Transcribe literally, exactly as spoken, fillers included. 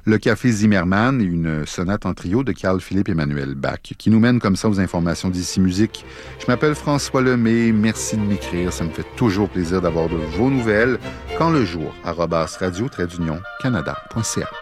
le Café Zimmermann et une sonate en trio de Carl Philipp Emanuel Bach, qui nous mène comme ça aux informations d'Ici Musique. Je m'appelle François Lemay, merci de m'écrire, ça me fait toujours plaisir d'avoir de vos nouvelles. Quand le jour, arobase radio-canada.ca.